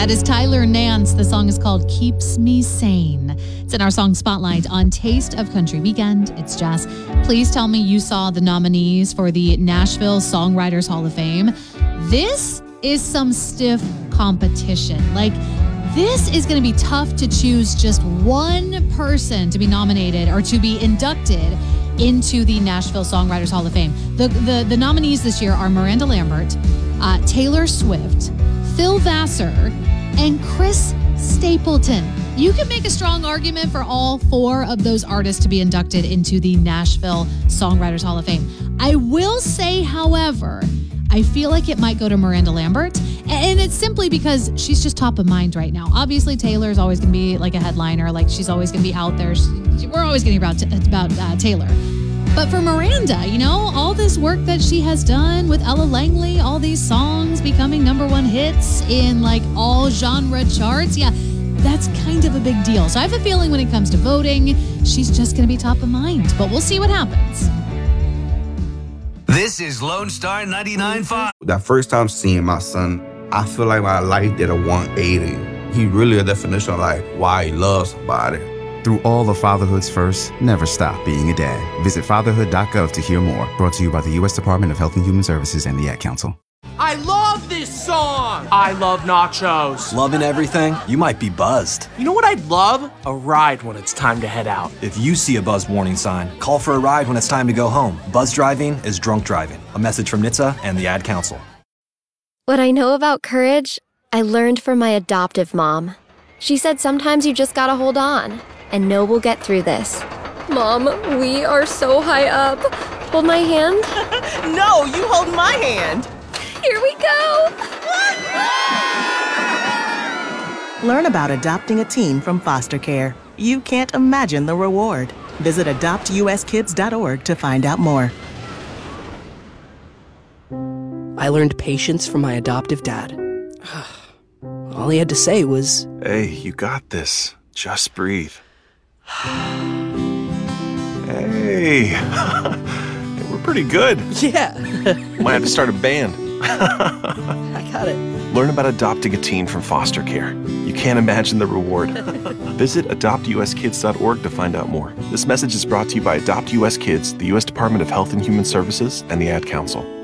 That is Tyler Nance. The song is called Keeps Me Sane. It's in our song Spotlight on Taste of Country Weekend. It's Jess. Please tell me you saw the nominees for the Nashville Songwriters Hall of Fame. This is some stiff competition. This is going to be tough to choose just one person to be nominated or to be inducted into the Nashville Songwriters Hall of Fame. The nominees this year are Miranda Lambert, Taylor Swift, Phil Vassar, and Chris Stapleton. You can make a strong argument for all four of those artists to be inducted into the Nashville Songwriters Hall of Fame. I will say, however, I feel like it might go to Miranda Lambert, and it's simply because she's just top of mind right now. Obviously, Taylor is always going to be like a headliner, she's always going to be out there. We're always going to hear about Taylor. But for Miranda, all this work that she has done with Ella Langley, all these songs becoming number one hits in all genre charts, that's kind of a big deal. So I have a feeling when it comes to voting, she's just going to be top of mind. But we'll see what happens. This is Lone Star 99.5. That first time seeing my son, I feel like my life did a 180. He really a definition of why he loves somebody. Through all of fatherhood's first, never stop being a dad. Visit fatherhood.gov to hear more. Brought to you by the U.S. Department of Health and Human Services and the Ad Council. I love this song! I love nachos. Loving everything? You might be buzzed. You know what I'd love? A ride when it's time to head out. If you see a buzz warning sign, call for a ride when it's time to go home. Buzz driving is drunk driving. A message from NHTSA and the Ad Council. What I know about courage, I learned from my adoptive mom. She said sometimes you just gotta hold on and know we'll get through this. Mom, we are so high up. Hold my hand. No, you hold my hand. Here we go! Learn about adopting a teen from foster care. You can't imagine the reward. Visit adoptuskids.org to find out more. I learned patience from my adoptive dad. All he had to say was, "Hey, you got this. Just breathe." Hey, we're pretty good. Yeah. Might have to start a band. I got it. Learn about adopting a teen from foster care. You can't imagine the reward. Visit adoptuskids.org to find out more. This message is brought to you by Adopt US Kids, the U.S. Department of Health and Human Services, and the Ad Council.